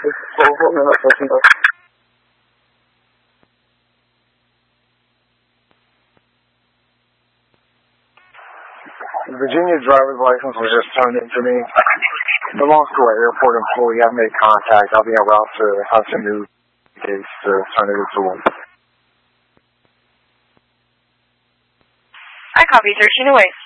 Virginia driver's license was just turned in to me. Belongs to an airport employee. I've made contact. I'll be en route to Hudson News case to turn it into one. I copy. 13 away.